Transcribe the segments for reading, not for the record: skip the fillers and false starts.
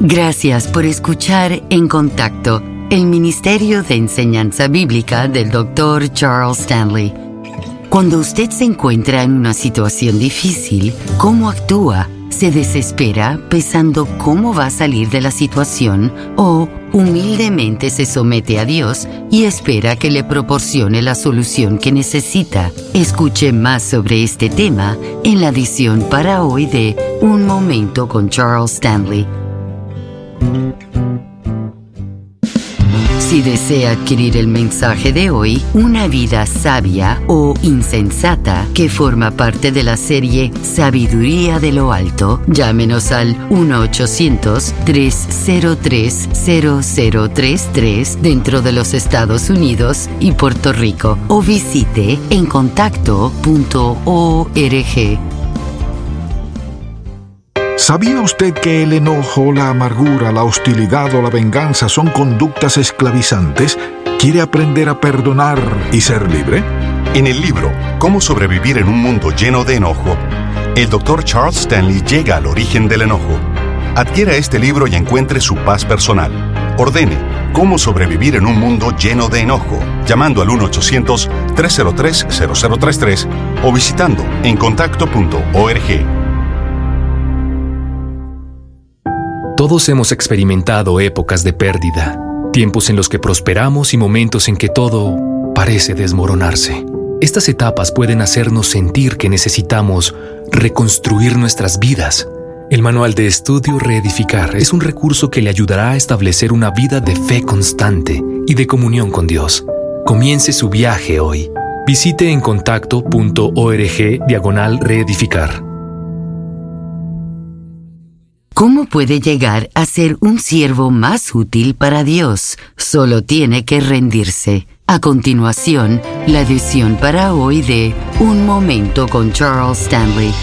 Gracias por escuchar En Contacto, el Ministerio de Enseñanza Bíblica del Dr. Charles Stanley. Cuando usted se encuentra en una situación difícil, ¿cómo actúa? ¿Se desespera pensando cómo va a salir de la situación o humildemente se somete a Dios y espera que le proporcione la solución que necesita? Escuche más sobre este tema en la edición para hoy de Un Momento con Charles Stanley. Si desea adquirir el mensaje de hoy, Una vida sabia o insensata, que forma parte de la serie Sabiduría de lo Alto, llámenos al 1-800-303-0033 dentro de los Estados Unidos y Puerto Rico o visite encontacto.org. ¿Sabía usted que el enojo, la amargura, la hostilidad o la venganza son conductas esclavizantes? ¿Quiere aprender a perdonar y ser libre? En el libro Cómo sobrevivir en un mundo lleno de enojo, el Dr. Charles Stanley llega al origen del enojo. Adquiera este libro y encuentre su paz personal. Ordene Cómo sobrevivir en un mundo lleno de enojo, llamando al 1-800-303-0033 o visitando encontacto.org. Todos hemos experimentado épocas de pérdida, tiempos en los que prosperamos y momentos en que todo parece desmoronarse. Estas etapas pueden hacernos sentir que necesitamos reconstruir nuestras vidas. El manual de estudio Reedificar es un recurso que le ayudará a establecer una vida de fe constante y de comunión con Dios. Comience su viaje hoy. Visite encontacto.org/reedificar. ¿Cómo puede llegar a ser un siervo más útil para Dios? Solo tiene que rendirse. A continuación, la edición para hoy de Un Momento con Charles Stanley.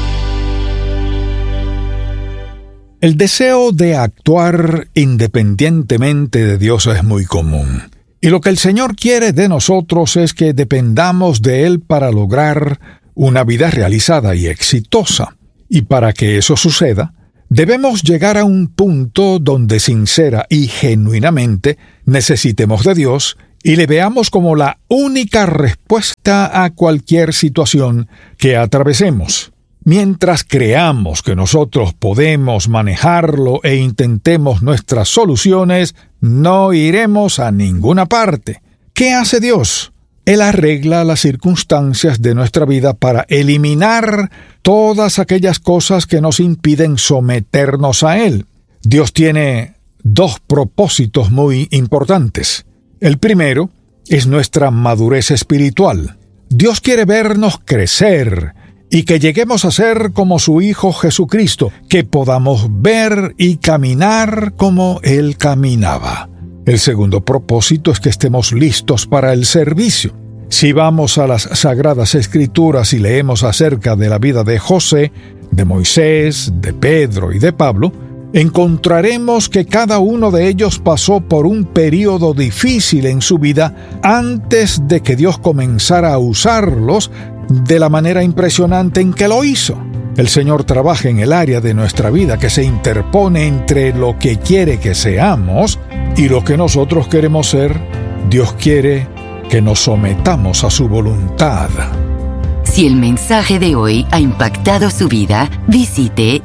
El deseo de actuar independientemente de Dios es muy común. Y lo que el Señor quiere de nosotros es que dependamos de Él para lograr una vida realizada y exitosa. Y para que eso suceda, debemos llegar a un punto donde sincera y genuinamente necesitemos de Dios y le veamos como la única respuesta a cualquier situación que atravesemos. Mientras creamos que nosotros podemos manejarlo e intentemos nuestras soluciones, no iremos a ninguna parte. ¿Qué hace Dios? Él arregla las circunstancias de nuestra vida para eliminar todas aquellas cosas que nos impiden someternos a Él. Dios tiene dos propósitos muy importantes. El primero es nuestra madurez espiritual. Dios quiere vernos crecer y que lleguemos a ser como su Hijo Jesucristo, que podamos ver y caminar como Él caminaba. El segundo propósito es que estemos listos para el servicio. Si vamos a las Sagradas Escrituras y leemos acerca de la vida de José, de Moisés, de Pedro y de Pablo, encontraremos que cada uno de ellos pasó por un período difícil en su vida antes de que Dios comenzara a usarlos de la manera impresionante en que lo hizo. El Señor trabaja en el área de nuestra vida que se interpone entre lo que quiere que seamos y lo que nosotros queremos ser. Dios quiere que nos sometamos a su voluntad. Si el mensaje de hoy ha impactado su vida, visite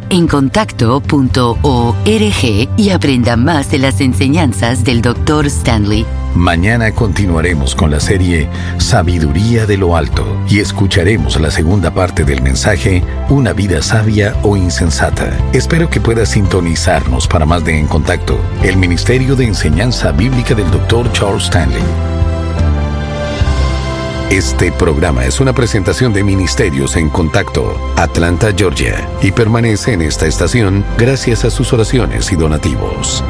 encontacto.org y aprenda más de las enseñanzas del Dr. Stanley. Mañana continuaremos con la serie Sabiduría de lo Alto y escucharemos la segunda parte del mensaje Una vida sabia o insensata. Espero que puedas sintonizarnos para más de En Contacto, el Ministerio de Enseñanza Bíblica del Dr. Charles Stanley. Este programa es una presentación de Ministerios en Contacto, Atlanta, Georgia, y permanece en esta estación gracias a sus oraciones y donativos.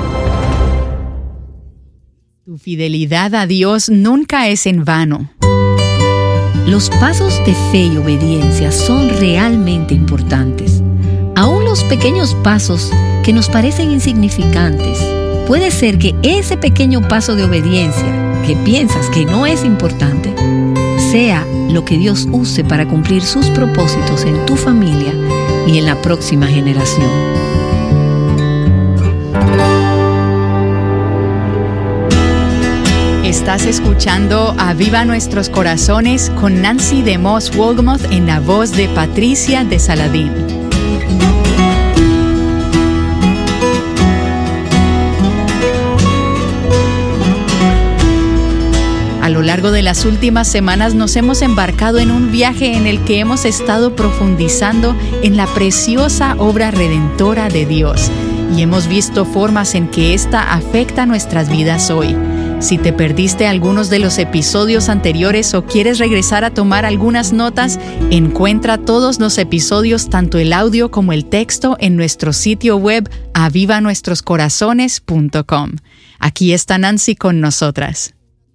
Tu fidelidad a Dios nunca es en vano. Los pasos de fe y obediencia son realmente importantes. Aún los pequeños pasos que nos parecen insignificantes, puede ser que ese pequeño paso de obediencia que piensas que no es importante, sea lo que Dios use para cumplir sus propósitos en tu familia y en la próxima generación. Estás escuchando Aviva Nuestros Corazones con Nancy DeMoss Wolgemuth en la voz de Patricia de Saladín. A lo largo de las últimas semanas nos hemos embarcado en un viaje en el que hemos estado profundizando en la preciosa obra redentora de Dios y hemos visto formas en que ésta afecta nuestras vidas hoy. Si te perdiste algunos de los episodios anteriores o quieres regresar a tomar algunas notas, encuentra todos los episodios, tanto el audio como el texto, en nuestro sitio web avivanuestroscorazones.com. Aquí está Nancy con nosotras.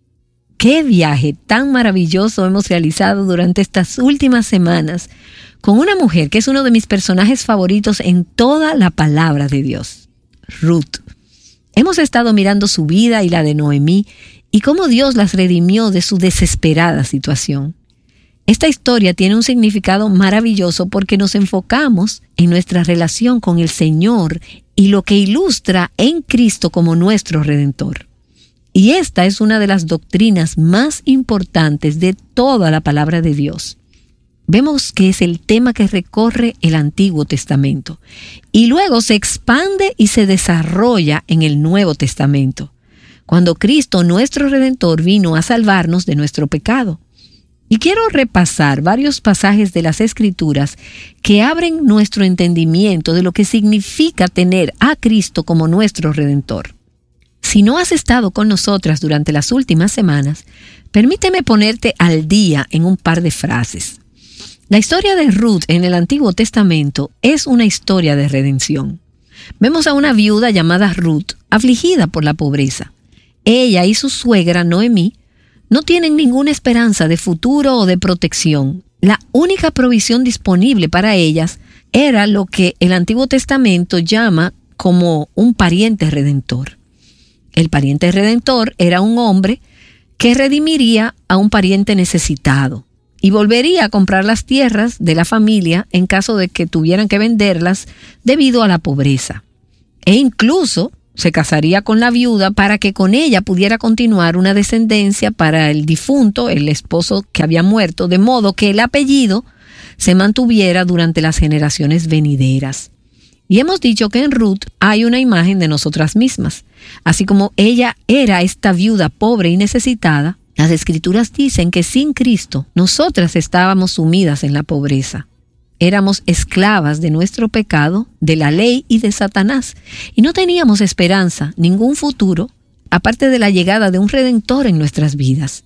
¡Qué viaje tan maravilloso hemos realizado durante estas últimas semanas con una mujer que es uno de mis personajes favoritos en toda la palabra de Dios, Ruth! Hemos estado mirando su vida y la de Noemí y cómo Dios las redimió de su desesperada situación. Esta historia tiene un significado maravilloso porque nos enfocamos en nuestra relación con el Señor y lo que ilustra en Cristo como nuestro Redentor. Y esta es una de las doctrinas más importantes de toda la palabra de Dios. Vemos que es el tema que recorre el Antiguo Testamento y luego se expande y se desarrolla en el Nuevo Testamento, cuando Cristo, nuestro Redentor, vino a salvarnos de nuestro pecado. Y quiero repasar varios pasajes de las Escrituras que abren nuestro entendimiento de lo que significa tener a Cristo como nuestro Redentor. Si no has estado con nosotras durante las últimas semanas, permíteme ponerte al día en un par de frases. La historia de Ruth en el Antiguo Testamento es una historia de redención. Vemos a una viuda llamada Ruth, afligida por la pobreza. Ella y su suegra Noemí no tienen ninguna esperanza de futuro o de protección. La única provisión disponible para ellas era lo que el Antiguo Testamento llama como un pariente redentor. El pariente redentor era un hombre que redimiría a un pariente necesitado y volvería a comprar las tierras de la familia en caso de que tuvieran que venderlas debido a la pobreza. E incluso se casaría con la viuda para que con ella pudiera continuar una descendencia para el difunto, el esposo que había muerto, de modo que el apellido se mantuviera durante las generaciones venideras. Y hemos dicho que en Ruth hay una imagen de nosotras mismas. Así como ella era esta viuda pobre y necesitada, las Escrituras dicen que sin Cristo nosotras estábamos sumidas en la pobreza. Éramos esclavas de nuestro pecado, de la ley y de Satanás, y no teníamos esperanza, ningún futuro, aparte de la llegada de un Redentor en nuestras vidas.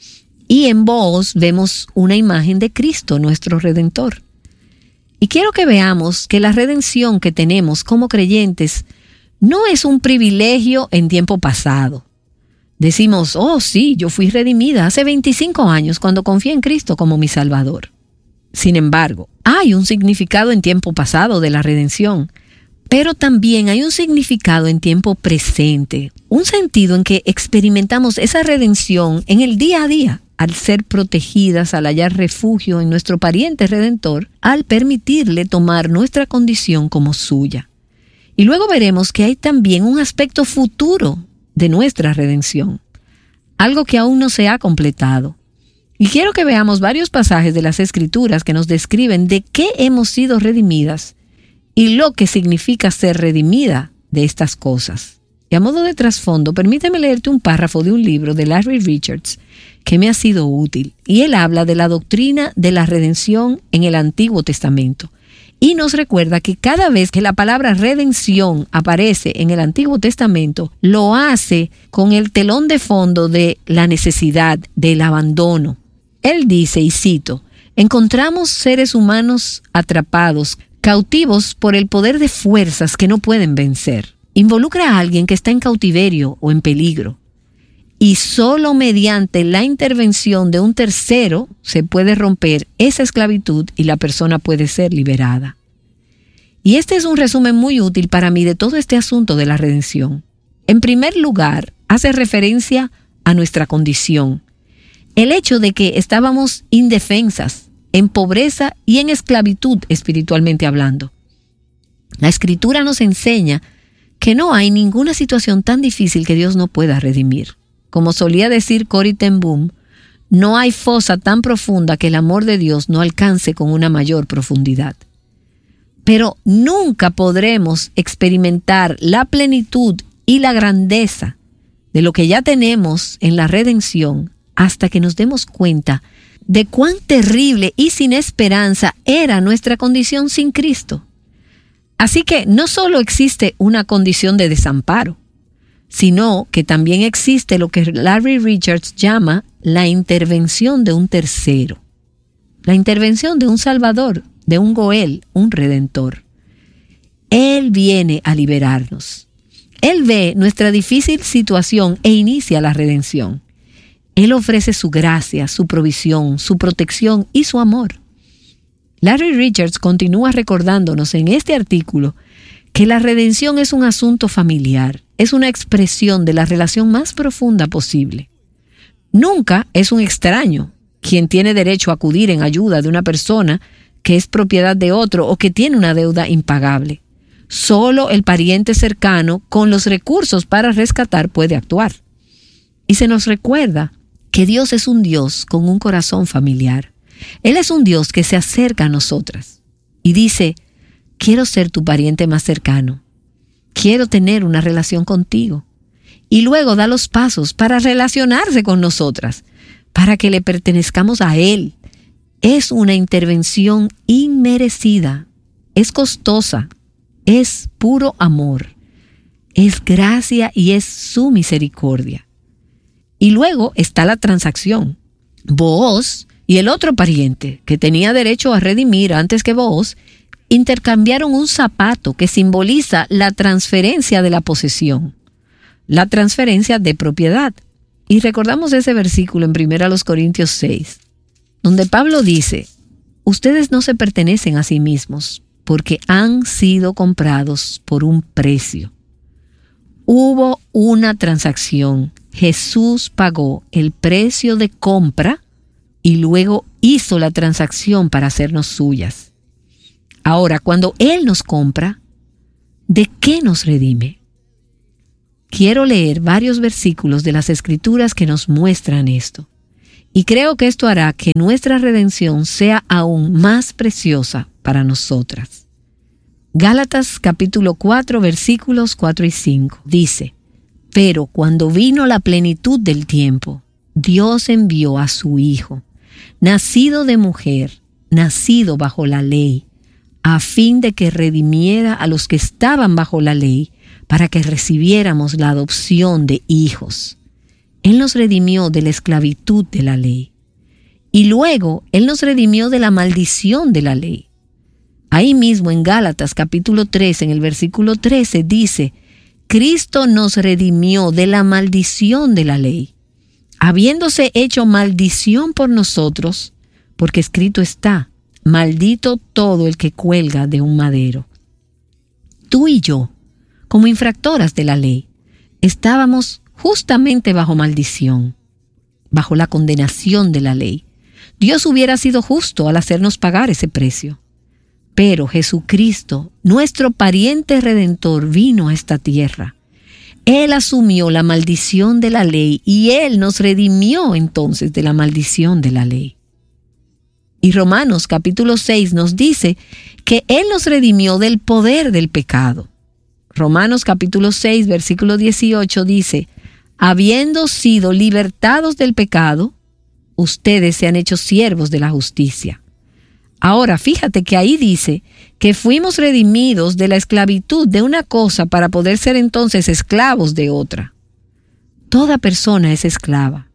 Y en Booz vemos una imagen de Cristo, nuestro Redentor. Y quiero que veamos que la redención que tenemos como creyentes no es un privilegio en tiempo pasado. Decimos, oh sí, yo fui redimida hace 25 años cuando confié en Cristo como mi Salvador. Sin embargo, hay un significado en tiempo pasado de la redención, pero también hay un significado en tiempo presente, un sentido en que experimentamos esa redención en el día a día, al ser protegidas, al hallar refugio en nuestro pariente redentor, al permitirle tomar nuestra condición como suya. Y luego veremos que hay también un aspecto futuro de nuestra redención, algo que aún no se ha completado. Y quiero que veamos varios pasajes de las Escrituras que nos describen de qué hemos sido redimidas y lo que significa ser redimida de estas cosas. Y a modo de trasfondo, permíteme leerte un párrafo de un libro de Larry Richards que me ha sido útil. Y él habla de la doctrina de la redención en el Antiguo Testamento. Y nos recuerda que cada vez que la palabra redención aparece en el Antiguo Testamento, lo hace con el telón de fondo de la necesidad, del abandono. Él dice, y cito, encontramos seres humanos atrapados, cautivos por el poder de fuerzas que no pueden vencer. Involucra a alguien que está en cautiverio o en peligro. Y solo mediante la intervención de un tercero se puede romper esa esclavitud y la persona puede ser liberada. Y este es un resumen muy útil para mí de todo este asunto de la redención. En primer lugar, hace referencia a nuestra condición. El hecho de que estábamos indefensas, en pobreza y en esclavitud espiritualmente hablando. La Escritura nos enseña que no hay ninguna situación tan difícil que Dios no pueda redimir. Como solía decir Corrie ten Boom, no hay fosa tan profunda que el amor de Dios no alcance con una mayor profundidad. Pero nunca podremos experimentar la plenitud y la grandeza de lo que ya tenemos en la redención hasta que nos demos cuenta de cuán terrible y sin esperanza era nuestra condición sin Cristo. Así que no solo existe una condición de desamparo, sino que también existe lo que Larry Richards llama la intervención de un tercero, la intervención de un Salvador, de un Goel, un Redentor. Él viene a liberarnos. Él ve nuestra difícil situación e inicia la redención. Él ofrece su gracia, su provisión, su protección y su amor. Larry Richards continúa recordándonos en este artículo que la redención es un asunto familiar, es una expresión de la relación más profunda posible. Nunca es un extraño quien tiene derecho a acudir en ayuda de una persona que es propiedad de otro o que tiene una deuda impagable. Solo el pariente cercano con los recursos para rescatar puede actuar. Y se nos recuerda que Dios es un Dios con un corazón familiar. Él es un Dios que se acerca a nosotras y dice: quiero ser tu pariente más cercano. Quiero tener una relación contigo. Y luego da los pasos para relacionarse con nosotras, para que le pertenezcamos a Él. Es una intervención inmerecida, es costosa, es puro amor, es gracia y es su misericordia. Y luego está la transacción. Booz y el otro pariente, que tenía derecho a redimir antes que Booz, intercambiaron un zapato que simboliza la transferencia de la posesión, la transferencia de propiedad. Y recordamos ese versículo en 1 Corintios 6, donde Pablo dice: ustedes no se pertenecen a sí mismos, porque han sido comprados por un precio. Hubo una transacción. Jesús pagó el precio de compra y luego hizo la transacción para hacernos suyas. Ahora, cuando Él nos compra, ¿de qué nos redime? Quiero leer varios versículos de las Escrituras que nos muestran esto. Y creo que esto hará que nuestra redención sea aún más preciosa para nosotras. Gálatas capítulo 4, versículos 4 y 5 dice: pero cuando vino la plenitud del tiempo, Dios envió a su Hijo, nacido de mujer, nacido bajo la ley, a fin de que redimiera a los que estaban bajo la ley, para que recibiéramos la adopción de hijos. Él nos redimió de la esclavitud de la ley. Y luego Él nos redimió de la maldición de la ley. Ahí mismo en Gálatas capítulo 3, en el versículo 13, dice: Cristo nos redimió de la maldición de la ley, habiéndose hecho maldición por nosotros, porque escrito está: maldito todo el que cuelga de un madero. Tú y yo, como infractoras de la ley, estábamos justamente bajo maldición, bajo la condenación de la ley. Dios hubiera sido justo al hacernos pagar ese precio. Pero Jesucristo, nuestro pariente redentor, vino a esta tierra. Él asumió la maldición de la ley y Él nos redimió entonces de la maldición de la ley. Y Romanos capítulo 6 nos dice que Él nos redimió del poder del pecado. Romanos capítulo 6, versículo 18 dice: habiendo sido libertados del pecado, ustedes se han hecho siervos de la justicia. Ahora, fíjate que ahí dice que fuimos redimidos de la esclavitud de una cosa para poder ser entonces esclavos de otra. Toda persona es esclava.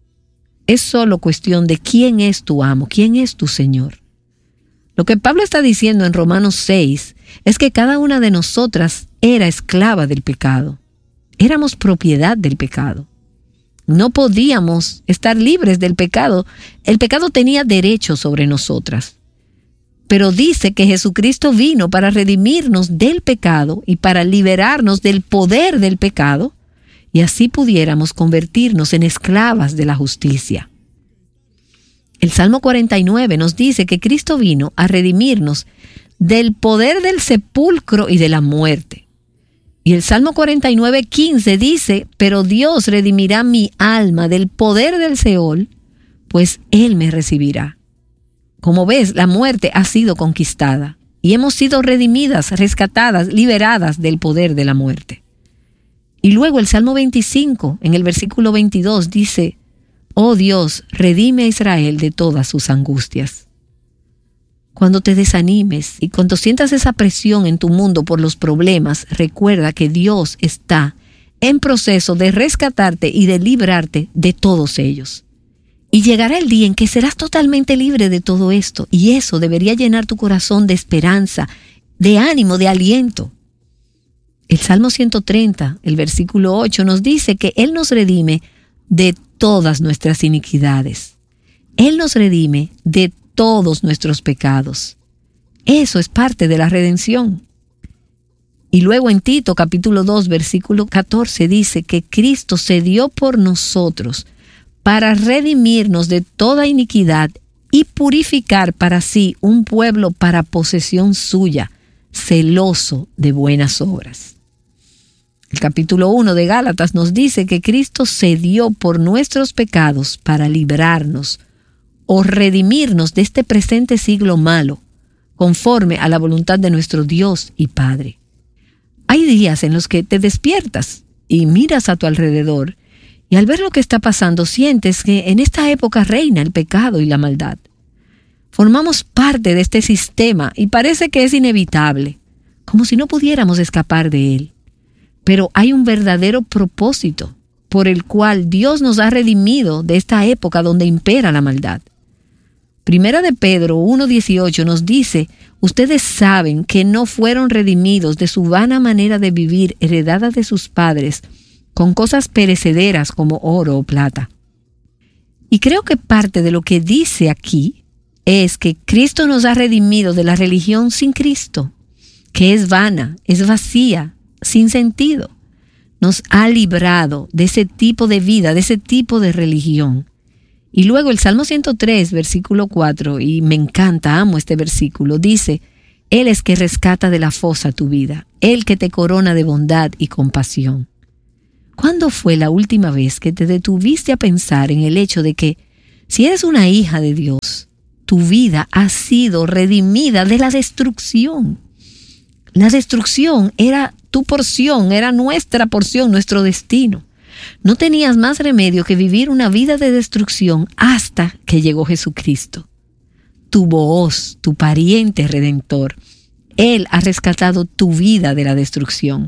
Es solo cuestión de quién es tu amo, quién es tu Señor. Lo que Pablo está diciendo en Romanos 6 es que cada una de nosotras era esclava del pecado. Éramos propiedad del pecado. No podíamos estar libres del pecado. El pecado tenía derecho sobre nosotras. Pero dice que Jesucristo vino para redimirnos del pecado y para liberarnos del poder del pecado, y así pudiéramos convertirnos en esclavas de la justicia. El Salmo 49 nos dice que Cristo vino a redimirnos del poder del sepulcro y de la muerte. Y el Salmo 49:15 dice, pero Dios redimirá mi alma del poder del Seol, pues Él me recibirá. Como ves, la muerte ha sido conquistada y hemos sido redimidas, rescatadas, liberadas del poder de la muerte. Y luego el Salmo 25, en el versículo 22, dice, oh Dios, redime a Israel de todas sus angustias. Cuando te desanimes y cuando sientas esa presión en tu mundo por los problemas, recuerda que Dios está en proceso de rescatarte y de librarte de todos ellos. Y llegará el día en que serás totalmente libre de todo esto, y eso debería llenar tu corazón de esperanza, de ánimo, de aliento. El Salmo 130, el versículo 8, nos dice que Él nos redime de todas nuestras iniquidades. Él nos redime de todos nuestros pecados. Eso es parte de la redención. Y luego en Tito, capítulo 2, versículo 14, dice que Cristo se dio por nosotros para redimirnos de toda iniquidad y purificar para sí un pueblo para posesión suya, celoso de buenas obras. El capítulo 1 de Gálatas nos dice que Cristo se dio por nuestros pecados para librarnos o redimirnos de este presente siglo malo, conforme a la voluntad de nuestro Dios y Padre. Hay días en los que te despiertas y miras a tu alrededor y al ver lo que está pasando sientes que en esta época reina el pecado y la maldad. Formamos parte de este sistema y parece que es inevitable, como si no pudiéramos escapar de él. Pero hay un verdadero propósito por el cual Dios nos ha redimido de esta época donde impera la maldad. Primera de Pedro 1:18 nos dice, ustedes saben que no fueron redimidos de su vana manera de vivir heredada de sus padres, con cosas perecederas como oro o plata. Y creo que parte de lo que dice aquí es que Cristo nos ha redimido de la religión sin Cristo, que es vana, es vacía, sin sentido. Nos ha librado de ese tipo de vida, de ese tipo de religión. Y luego el Salmo 103, versículo 4, y me encanta, amo este versículo, dice, Él es que rescata de la fosa tu vida, Él que te corona de bondad y compasión. ¿Cuándo fue la última vez que te detuviste a pensar en el hecho de que, si eres una hija de Dios, tu vida ha sido redimida de la destrucción? La destrucción era tu porción, era nuestra porción, nuestro destino. No tenías más remedio que vivir una vida de destrucción hasta que llegó Jesucristo. Tu Booz, tu pariente redentor. Él ha rescatado tu vida de la destrucción.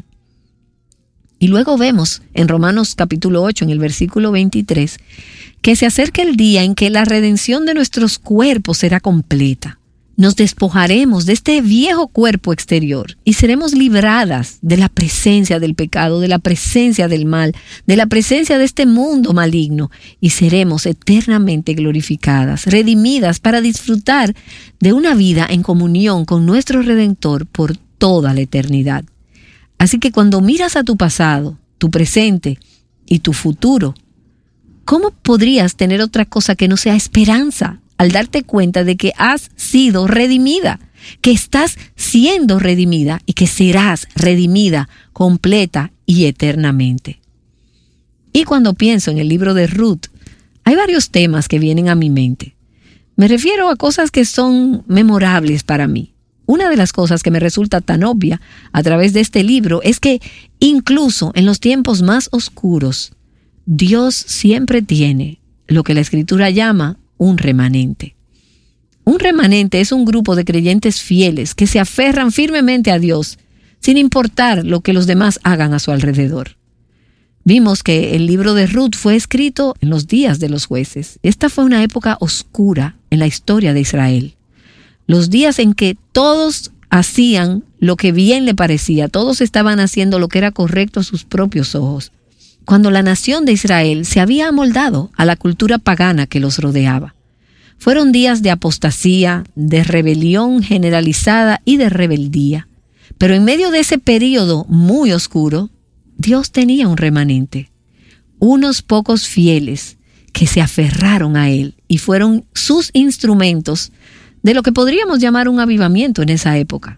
Y luego vemos en Romanos capítulo 8, en el versículo 23, que se acerca el día en que la redención de nuestros cuerpos será completa. Nos despojaremos de este viejo cuerpo exterior y seremos libradas de la presencia del pecado, de la presencia del mal, de la presencia de este mundo maligno, y seremos eternamente glorificadas, redimidas para disfrutar de una vida en comunión con nuestro Redentor por toda la eternidad. Así que cuando miras a tu pasado, tu presente y tu futuro, ¿cómo podrías tener otra cosa que no sea esperanza al darte cuenta de que has sido redimida, que estás siendo redimida y que serás redimida completa y eternamente? Y cuando pienso en el libro de Ruth, hay varios temas que vienen a mi mente. Me refiero a cosas que son memorables para mí. Una de las cosas que me resulta tan obvia a través de este libro es que incluso en los tiempos más oscuros, Dios siempre tiene lo que la Escritura llama un remanente. Un remanente es un grupo de creyentes fieles que se aferran firmemente a Dios, sin importar lo que los demás hagan a su alrededor. Vimos que el libro de Ruth fue escrito en los días de los jueces. Esta fue una época oscura en la historia de Israel. Los días en que todos hacían lo que bien le parecía, todos estaban haciendo lo que era correcto a sus propios ojos, cuando la nación de Israel se había amoldado a la cultura pagana que los rodeaba. Fueron días de apostasía, de rebelión generalizada y de rebeldía. Pero en medio de ese período muy oscuro, Dios tenía un remanente, unos pocos fieles que se aferraron a Él y fueron sus instrumentos de lo que podríamos llamar un avivamiento en esa época.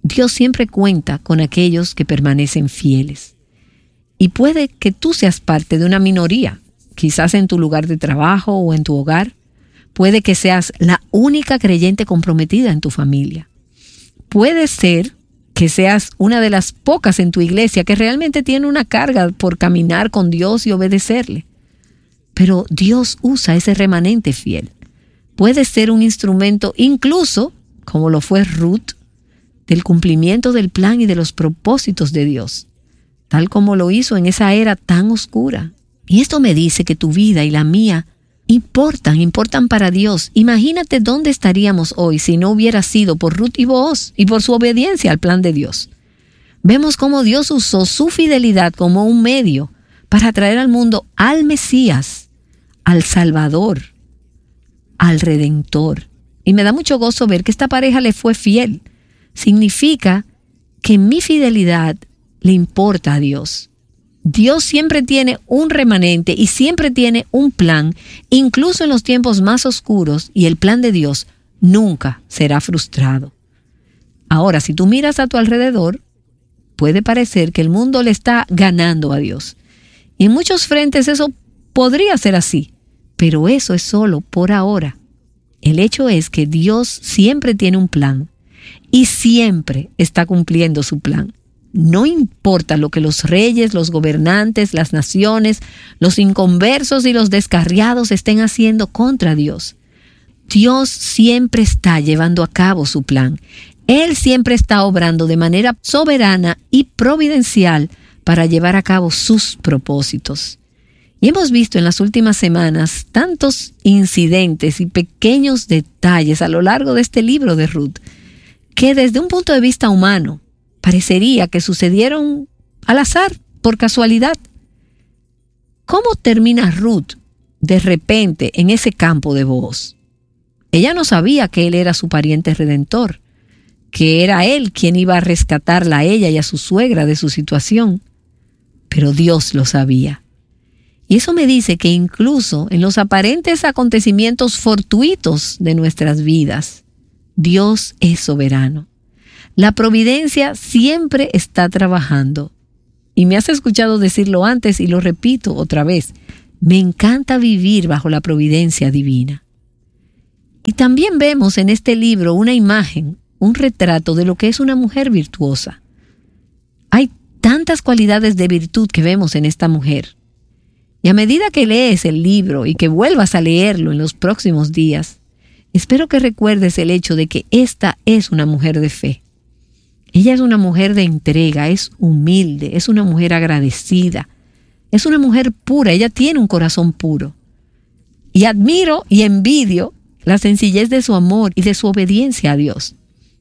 Dios siempre cuenta con aquellos que permanecen fieles. Y puede que tú seas parte de una minoría, quizás en tu lugar de trabajo o en tu hogar. Puede que seas la única creyente comprometida en tu familia. Puede ser que seas una de las pocas en tu iglesia que realmente tiene una carga por caminar con Dios y obedecerle. Pero Dios usa ese remanente fiel. Puede ser un instrumento, incluso, como lo fue Ruth, del cumplimiento del plan y de los propósitos de Dios, tal como lo hizo en esa era tan oscura. Y esto me dice que tu vida y la mía importan para Dios. Imagínate dónde estaríamos hoy si no hubiera sido por Ruth y Booz y por su obediencia al plan de Dios. Vemos cómo Dios usó su fidelidad como un medio para traer al mundo al Mesías, al Salvador, al Redentor. Y me da mucho gozo ver que esta pareja le fue fiel. Significa que mi fidelidad le importa a Dios. Dios siempre tiene un remanente y siempre tiene un plan, incluso en los tiempos más oscuros, y el plan de Dios nunca será frustrado. Ahora, si tú miras a tu alrededor, puede parecer que el mundo le está ganando a Dios. Y en muchos frentes eso podría ser así, pero eso es solo por ahora. El hecho es que Dios siempre tiene un plan y siempre está cumpliendo su plan. No importa lo que los reyes, los gobernantes, las naciones, los inconversos y los descarriados estén haciendo contra Dios. Dios siempre está llevando a cabo su plan. Él siempre está obrando de manera soberana y providencial para llevar a cabo sus propósitos. Y hemos visto en las últimas semanas tantos incidentes y pequeños detalles a lo largo de este libro de Ruth, que desde un punto de vista humano, parecería que sucedieron al azar, por casualidad. ¿Cómo termina Ruth de repente en ese campo de Booz? Ella no sabía que él era su pariente redentor, que era él quien iba a rescatarla a ella y a su suegra de su situación. Pero Dios lo sabía. Y eso me dice que incluso en los aparentes acontecimientos fortuitos de nuestras vidas, Dios es soberano. La providencia siempre está trabajando. Y me has escuchado decirlo antes y lo repito otra vez. Me encanta vivir bajo la providencia divina. Y también vemos en este libro una imagen, un retrato de lo que es una mujer virtuosa. Hay tantas cualidades de virtud que vemos en esta mujer. Y a medida que lees el libro y que vuelvas a leerlo en los próximos días, espero que recuerdes el hecho de que esta es una mujer de fe. Ella es una mujer de entrega, es humilde, es una mujer agradecida, es una mujer pura, ella tiene un corazón puro. Y admiro y envidio la sencillez de su amor y de su obediencia a Dios.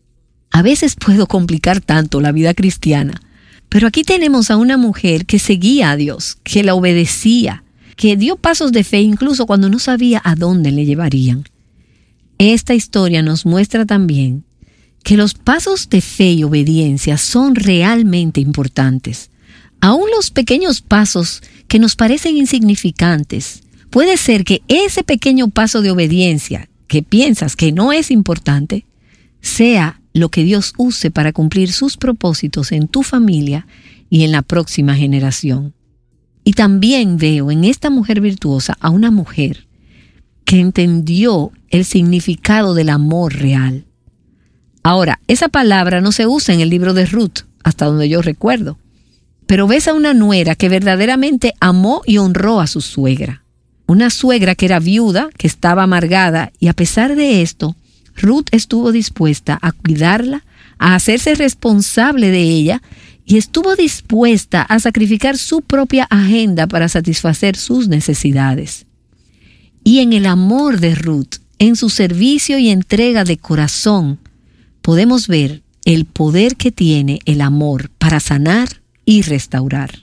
A veces puedo complicar tanto la vida cristiana, pero aquí tenemos a una mujer que seguía a Dios, que la obedecía, que dio pasos de fe incluso cuando no sabía a dónde le llevarían. Esta historia nos muestra también que los pasos de fe y obediencia son realmente importantes. Aún los pequeños pasos que nos parecen insignificantes, puede ser que ese pequeño paso de obediencia que piensas que no es importante, sea lo que Dios use para cumplir sus propósitos en tu familia y en la próxima generación. Y también veo en esta mujer virtuosa a una mujer que entendió el significado del amor real. Ahora, esa palabra no se usa en el libro de Ruth, hasta donde yo recuerdo. Pero ves a una nuera que verdaderamente amó y honró a su suegra. Una suegra que era viuda, que estaba amargada, y a pesar de esto, Ruth estuvo dispuesta a cuidarla, a hacerse responsable de ella, y estuvo dispuesta a sacrificar su propia agenda para satisfacer sus necesidades. Y en el amor de Ruth, en su servicio y entrega de corazón, podemos ver el poder que tiene el amor para sanar y restaurar.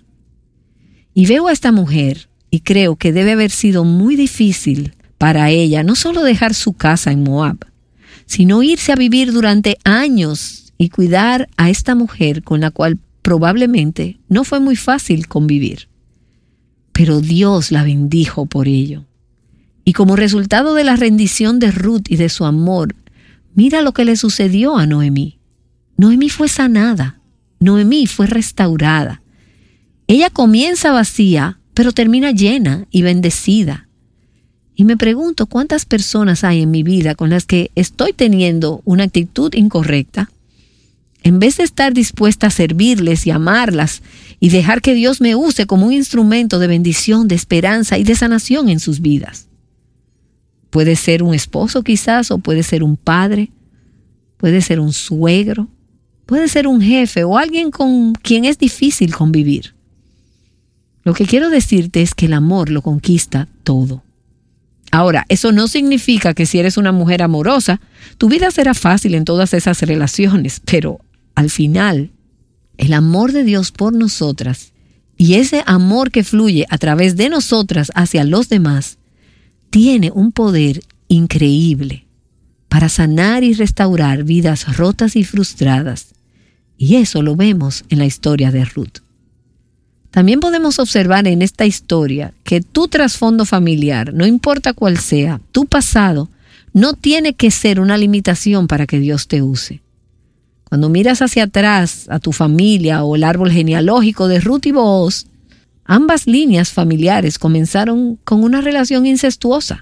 Y veo a esta mujer y creo que debe haber sido muy difícil para ella no solo dejar su casa en Moab, sino irse a vivir durante años y cuidar a esta mujer con la cual probablemente no fue muy fácil convivir. Pero Dios la bendijo por ello. Y como resultado de la rendición de Ruth y de su amor, mira lo que le sucedió a Noemí. Noemí fue sanada, Noemí fue restaurada. Ella comienza vacía, pero termina llena y bendecida. Y me pregunto cuántas personas hay en mi vida con las que estoy teniendo una actitud incorrecta. En vez de estar dispuesta a servirles y amarlas y dejar que Dios me use como un instrumento de bendición, de esperanza y de sanación en sus vidas. Puede ser un esposo quizás, o puede ser un padre, puede ser un suegro, puede ser un jefe o alguien con quien es difícil convivir. Lo que quiero decirte es que el amor lo conquista todo. Ahora, eso no significa que si eres una mujer amorosa, tu vida será fácil en todas esas relaciones, pero al final, el amor de Dios por nosotras y ese amor que fluye a través de nosotras hacia los demás, tiene un poder increíble para sanar y restaurar vidas rotas y frustradas. Y eso lo vemos en la historia de Ruth. También podemos observar en esta historia que tu trasfondo familiar, no importa cuál sea, tu pasado, no tiene que ser una limitación para que Dios te use. Cuando miras hacia atrás a tu familia o el árbol genealógico de Ruth y Booz, ambas líneas familiares comenzaron con una relación incestuosa.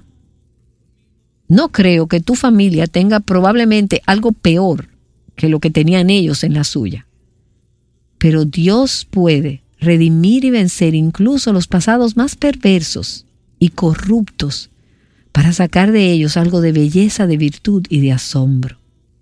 No creo que tu familia tenga probablemente algo peor que lo que tenían ellos en la suya. Pero Dios puede redimir y vencer incluso los pasados más perversos y corruptos para sacar de ellos algo de belleza, de virtud y de asombro.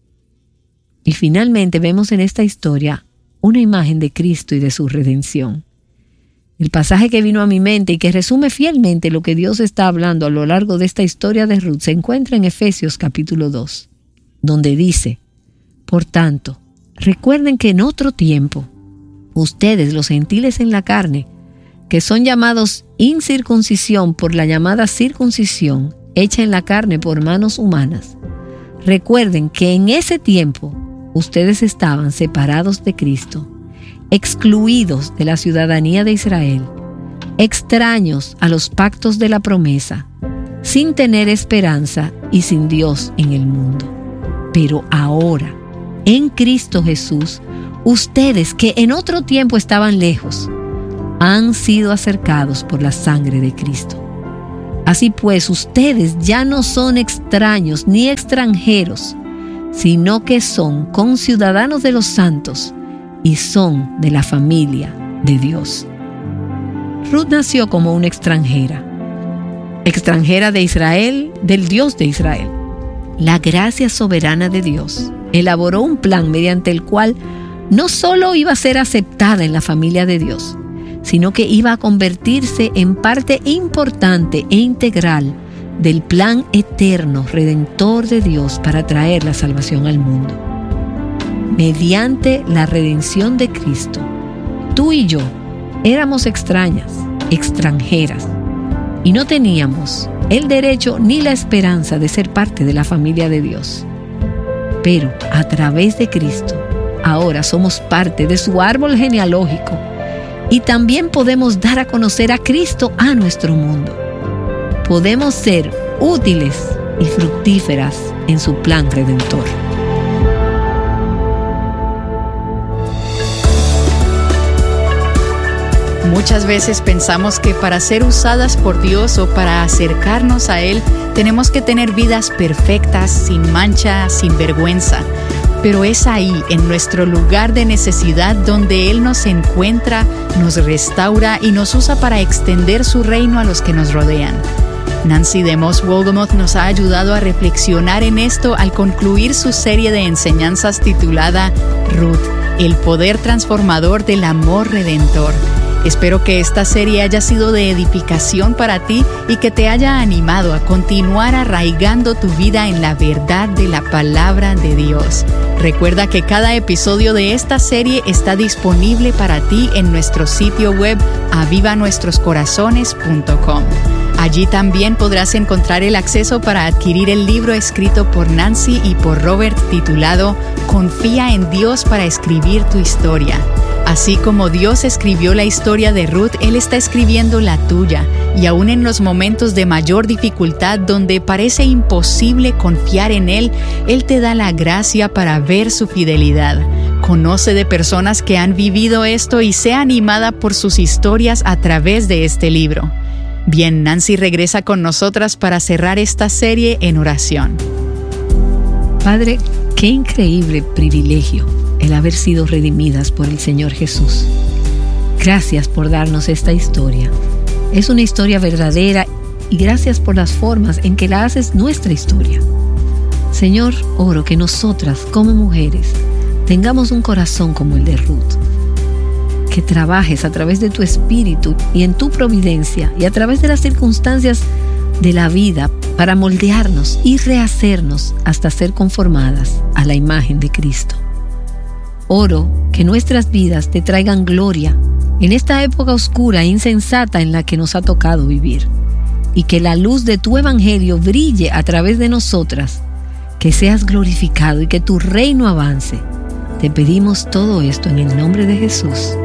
Y finalmente vemos en esta historia una imagen de Cristo y de su redención. El pasaje que vino a mi mente y que resume fielmente lo que Dios está hablando a lo largo de esta historia de Ruth se encuentra en Efesios capítulo 2, donde dice: Por tanto, recuerden que en otro tiempo, ustedes, los gentiles en la carne, que son llamados incircuncisión por la llamada circuncisión, hecha en la carne por manos humanas, recuerden que en ese tiempo ustedes estaban separados de Cristo, excluidos de la ciudadanía de Israel, extraños a los pactos de la promesa, sin tener esperanza y sin Dios en el mundo. Pero ahora, en Cristo Jesús, ustedes que en otro tiempo estaban lejos, han sido acercados por la sangre de Cristo. Así pues, ustedes ya no son extraños ni extranjeros, sino que son conciudadanos de los santos y son de la familia de Dios. Ruth nació como una extranjera de Israel, del Dios de Israel. La gracia soberana de Dios elaboró un plan mediante el cual no solo iba a ser aceptada en la familia de Dios, sino que iba a convertirse en parte importante e integral del plan eterno redentor de Dios para traer la salvación al mundo. Mediante la redención de Cristo, tú y yo éramos extrañas, extranjeras, y no teníamos el derecho ni la esperanza de ser parte de la familia de Dios. Pero a través de Cristo, ahora somos parte de su árbol genealógico y también podemos dar a conocer a Cristo a nuestro mundo. Podemos ser útiles y fructíferas en su plan redentor. Muchas veces pensamos que para ser usadas por Dios o para acercarnos a Él, tenemos que tener vidas perfectas, sin mancha, sin vergüenza. Pero es ahí, en nuestro lugar de necesidad, donde Él nos encuentra, nos restaura y nos usa para extender su reino a los que nos rodean. Nancy DeMoss Wolgemuth nos ha ayudado a reflexionar en esto al concluir su serie de enseñanzas titulada Ruth, el poder transformador del amor redentor. Espero que esta serie haya sido de edificación para ti y que te haya animado a continuar arraigando tu vida en la verdad de la palabra de Dios. Recuerda que cada episodio de esta serie está disponible para ti en nuestro sitio web avivanuestroscorazones.com. Allí también podrás encontrar el acceso para adquirir el libro escrito por Nancy y por Robert titulado Confía en Dios para escribir tu historia. Así como Dios escribió la historia de Ruth, Él está escribiendo la tuya. Y aún en los momentos de mayor dificultad donde parece imposible confiar en Él, Él te da la gracia para ver su fidelidad. Conoce de personas que han vivido esto y sea animada por sus historias a través de este libro. Bien, Nancy regresa con nosotras para cerrar esta serie en oración. Padre, qué increíble privilegio el haber sido redimidas por el Señor Jesús. Gracias por darnos esta historia. Es una historia verdadera y gracias por las formas en que la haces nuestra historia. Señor, oro que nosotras, como mujeres, tengamos un corazón como el de Ruth. Que trabajes a través de tu espíritu y en tu providencia y a través de las circunstancias de la vida para moldearnos y rehacernos hasta ser conformadas a la imagen de Cristo. Oro que nuestras vidas te traigan gloria en esta época oscura e insensata en la que nos ha tocado vivir, y que la luz de tu evangelio brille a través de nosotras, que seas glorificado y que tu reino avance. Te pedimos todo esto en el nombre de Jesús.